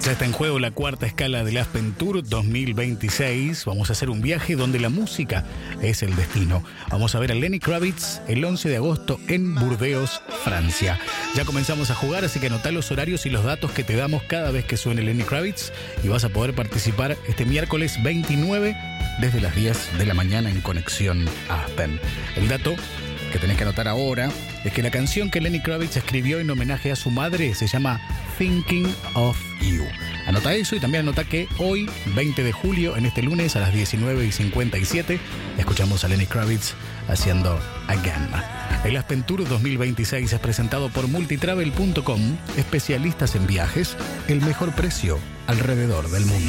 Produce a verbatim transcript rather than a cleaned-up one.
Ya está en juego la cuarta escala del Aspen Tour dos mil veintiséis. Vamos a hacer un viaje donde la música es el destino. Vamos a ver a Lenny Kravitz el once de agosto en Burdeos, Francia. Ya comenzamos a jugar, así que anotá los horarios y los datos que te damos cada vez que suene Lenny Kravitz y vas a poder participar este miércoles veintinueve desde las diez de la mañana en Conexión Aspen. El dato que tenés que anotar ahora es que la canción que Lenny Kravitz escribió en homenaje a su madre se llama Thinking of You. Anota eso y también anota que hoy, veinte de julio, en este lunes a las diecinueve y cincuenta y siete, escuchamos a Lenny Kravitz haciendo Again. El Aspen Tour dos mil veintiséis es presentado por multitravel punto com, especialistas en viajes, el mejor precio alrededor del mundo.